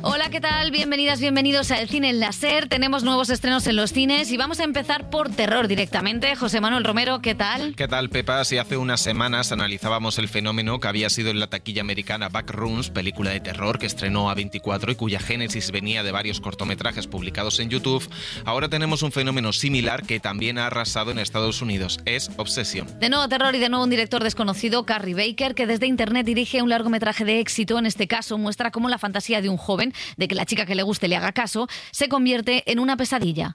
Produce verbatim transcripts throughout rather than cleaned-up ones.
Hola, ¿qué tal? Bienvenidas, bienvenidos a El Cine en la SER. Tenemos nuevos estrenos en los cines y vamos a empezar por terror directamente. José Manuel Romero, ¿qué tal? ¿Qué tal, Pepa? Si hace unas semanas analizábamos el fenómeno que había sido en la taquilla americana Backrooms, película de terror que estrenó A veinticuatro y cuya génesis venía de varios cortometrajes publicados en YouTube, ahora tenemos un fenómeno similar que también ha arrasado en Estados Unidos. Es Obsession. De nuevo terror y de nuevo un director desconocido, Carrie Baker, que desde internet dirige un largometraje de éxito. En este caso muestra cómo la fantasía de un joven de que la chica que le guste le haga caso se convierte en una pesadilla.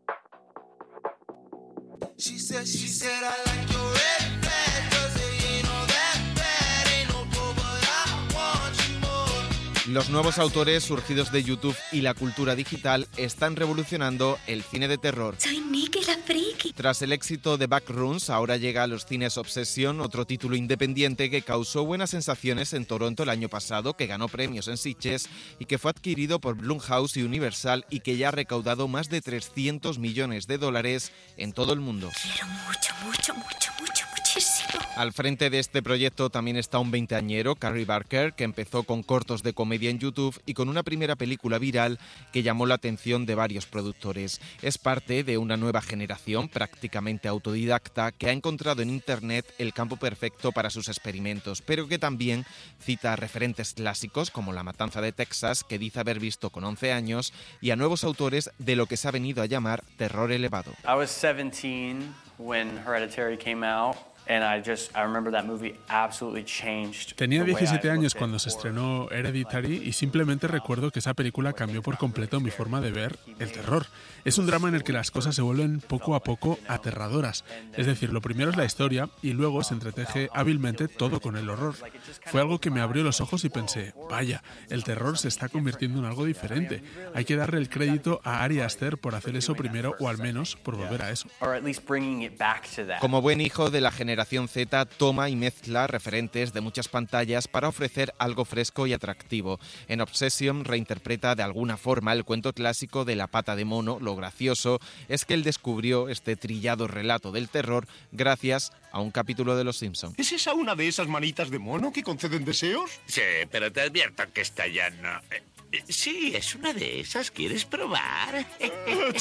Los nuevos autores surgidos de YouTube y la cultura digital están revolucionando el cine de terror. Soy Nikki la friki. Tras el éxito de Backrooms, ahora llega a los cines Obsession, otro título independiente que causó buenas sensaciones en Toronto el año pasado, que ganó premios en Sitges y que fue adquirido por Blumhouse y Universal y que ya ha recaudado más de trescientos millones de dólares en todo el mundo. Quiero mucho, mucho, mucho, mucho, muchísimo. Al frente de este proyecto también está un veinteañero, Carrie Baker, que empezó con cortos de comedia en YouTube y con una primera película viral que llamó la atención de varios productores. Es parte de una nueva generación prácticamente autodidacta que ha encontrado en Internet el campo perfecto para sus experimentos, pero que también cita a referentes clásicos como La Matanza de Texas, que dice haber visto con once años, y a nuevos autores de lo que se ha venido a llamar terror elevado. I was seventeen when Hereditary came out. And I just, I remember that movie absolutely changed. Tenía the way diecisiete I años looked cuando at se horror. estrenó Hereditary y simplemente recuerdo que esa película cambió por completo mi forma de ver el terror. Es un drama en el que las cosas se vuelven poco a poco aterradoras. Es decir, lo primero es la historia y luego se entreteje hábilmente todo con el horror. Fue algo que me abrió los ojos y pensé, vaya, el terror se está convirtiendo en algo diferente. Hay que darle el crédito a Ari Aster por hacer eso primero, o al menos por volver a eso. Or at least bringing it back to that. Como buen hijo de la generación Z, toma y mezcla referentes de muchas pantallas para ofrecer algo fresco y atractivo. En Obsession reinterpreta de alguna forma el cuento clásico de la pata de mono. Lo gracioso es que él descubrió este trillado relato del terror gracias a un capítulo de Los Simpson. ¿Es esa una de esas manitas de mono que conceden deseos? Sí, pero te advierto que esta ya no... Eh, eh, Sí, es una de esas. ¿Quieres probar?